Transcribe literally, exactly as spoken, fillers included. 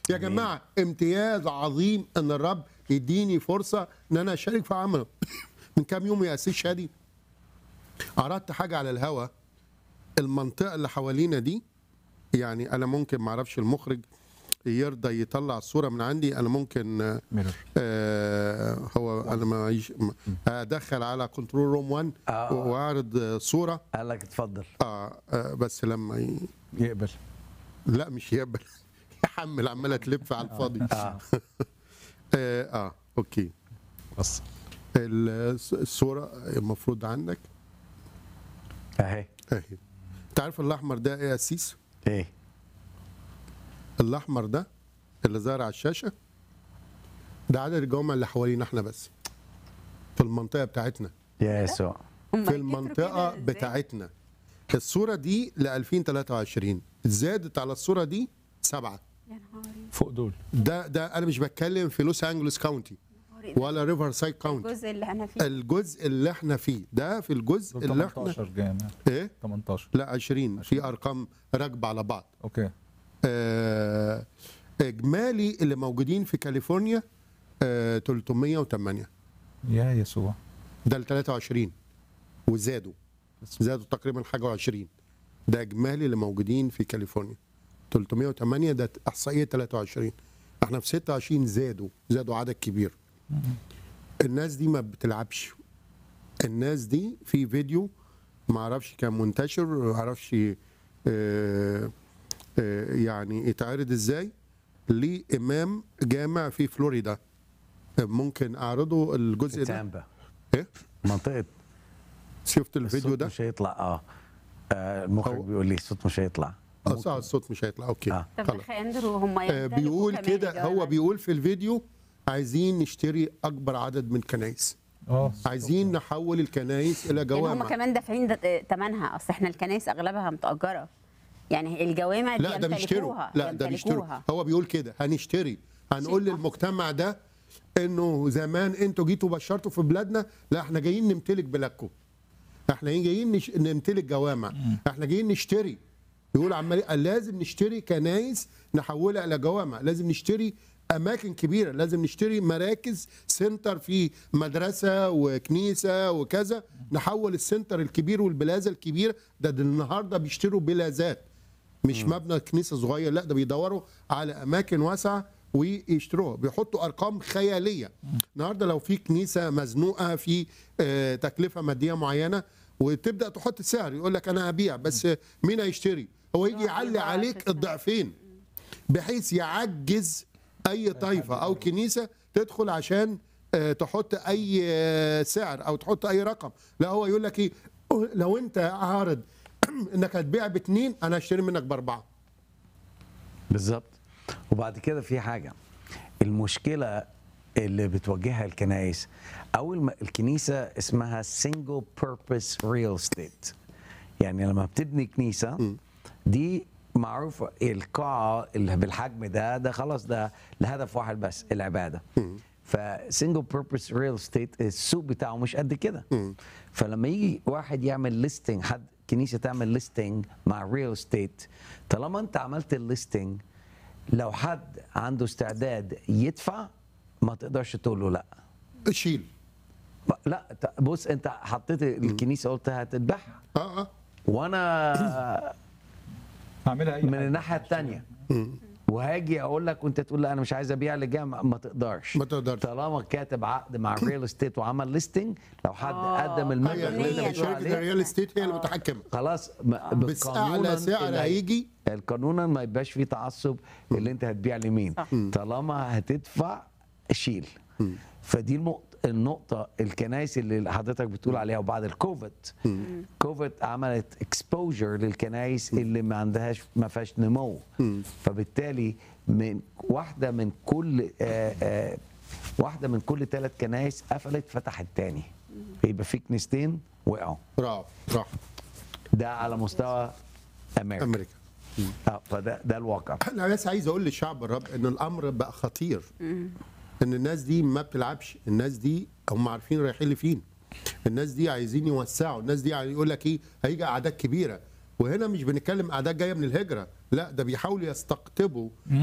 يا جماعه امتياز عظيم ان الرب يديني فرصه ان انا اشارك في عمله. من كام يوم يا اسيس شادي عرضت حاجه على الهوا، المنطقه اللي حوالينا دي، يعني انا ممكن ما اعرفش المخرج يرضى يطلع الصوره من عندي، انا ممكن آه هو انا ما ادخل على كنترول روم واحد آه. واعرض صوره. قال لك اتفضل. آه, اه بس لما ي... يقبل. لا مش يقبل. يحمل عماله تلف على الفاضي. اه اه, آه. اوكي بس الصوره المفروض عندك اهي. اهي. انت عارف الاحمر ده ايه يا سيس؟ ايه الاحمر ده اللي ظاهر على الشاشه ده عدد الجوامع اللي حوالينا احنا بس في المنطقه بتاعتنا، يا يسوع. في المنطقه بتاعتنا. الصوره دي ل ألفين وثلاثة وعشرين زادت على الصوره دي سبعه فوق دول. ده ده انا مش بتكلم في لوس انجلوس كاونتي ولا ريفر سايد كاونتي، الجزء اللي احنا فيه الجزء اللي احنا فيه ده في الجزء اللي احنا تمنتاشر جامع. ايه تمنتاشر لا عشرين في ارقام راكبه على بعض. اوكي. آه اجمالي اللي موجودين في كاليفورنيا آه ثلاثمية وثمانية. يا يسوع. ده ال ثلاثة وعشرين وزادوا زادوا تقريبا حاجه وعشرين. ده اجمالي اللي موجودين في كاليفورنيا ثلاثمية وثمانية، ده احصائيه ثلاثة وعشرين. احنا في ستة وعشرين زادوا زادوا عدد كبير. الناس دي ما بتلعبش، الناس دي في فيديو ما اعرفش كان منتشر، ما اعرفش آه آه يعني يتعرض ازاي، لامام جامع في فلوريدا. ممكن اعرضه الجزء ده. تامبا. ايه منطقه. شفت الفيديو الصوت ده؟ مش هيطلع. اه, آه المخرج بيقول لي الصوت مش هيطلع. اه الصوت مش هيطلع. اوكي آه. طب خلاص. اخي اندرو هم آه بيقول كده، هو بيقول في الفيديو عايزين نشتري اكبر عدد من الكنائس، اه عايزين نحول الكنائس الى يعني جوامع. هم كمان دافعين ثمنها، اصل احنا الكنائس اغلبها متاجره، يعني الجوامع دي لا ده بيشتروا، لا ده بيشتروا. هو بيقول كده هنشتري، هنقول للمجتمع ده انه زمان انتوا جيتوا بشرتوا في بلادنا، لا احنا جايين نمتلك بلادكم، احنا جايين نش... نمتلك جوامع، احنا جايين نشتري. يقول عمال لازم نشتري كنايس نحولها الى جوامع، لازم نشتري اماكن كبيره، لازم نشتري مراكز سنتر في مدرسه وكنيسه وكذا، نحول السنتر الكبير والبلازه الكبيره. ده, ده النهارده بيشتروا بلازات، مش م. مبنى كنيسه صغير، لا ده بيدوروا على اماكن واسعه ويشتروها، بيحطوا ارقام خياليه. النهارده لو في كنيسه مزنوقه في آه تكلفه ماديه معينه وتبدا تحط سعر، يقول لك انا هبيع بس مين هيشتري؟ هو يجي يعلي عليك الضعفين بحيث يعجز اي طائفه او كنيسه تدخل عشان آه تحط اي آه سعر او تحط اي رقم. لا هو يقول لك ايه، لو انت عارض انك هتبيع باثنين انا هشتري منك باربعه. بالظبط. وبعد كده في حاجه، المشكله اللي بتواجهها الكنائس، اول ما الكنيسه اسمها single purpose real estate، يعني لما بتبني كنيسه دي معروفه القاعه اللي بالحجم ده ده خلاص ده لهدف واحد بس، العباده. فسنجل بيربز ريل استيت السوق بتاعه مش قد كده. فلما يجي واحد يعمل ليستنج، حد كنيسه تعمل ليستنج مع ريل استيت، طالما انت عملت الليستنج لو حد عنده استعداد يدفع ما تقدرش تقول له لا. شيل. لا بص، انت حطيت الكنيسه قلت هتذبحها. اه اه وانا هعملها اي من حاجة. الناحيه الثانيه وهاجي اقول لك وانت تقول لا انا مش عايز ابيع لجامع، ما تقدرش. ما تقدرش طالما كاتب عقد مع الريل استيت وعمل ليستنج، لو حد قدم المبلغ اللي انت بتقول شركه عليه الريال استيت هي المتحكمه خلاص. بس اعلى سعر هيجي قانونا ما يبقاش فيه تعصب اللي انت هتبيع لمين، طالما هتدفع شيل. فدي النقطه النقطة الكنائس اللي حضرتك بتقول عليها. وبعد الكوفيد كوفيد عملت اكسبوجر للكنائس اللي ما عندهاش ما فيهاش نمو، فبالتالي من واحدة من كل آآ آآ واحدة من كل ثلاث كنائس قفلت فتحت تاني، يبقى في كنيستين وقعوا. راح راح ده على مستوى امريكا امريكا. اه فده ده الواقع. انا بس عايز اقول للشعب الرب ان الامر بقى خطير، ان الناس دي ما بتلعبش، الناس دي هم عارفين رايحين لفين، الناس دي عايزين يوسعوا، الناس دي يقول لك ايه هيجي اعداد كبيره، وهنا مش بنتكلم اعداد جايه من الهجره، لا ده بيحاولوا يستقطبوا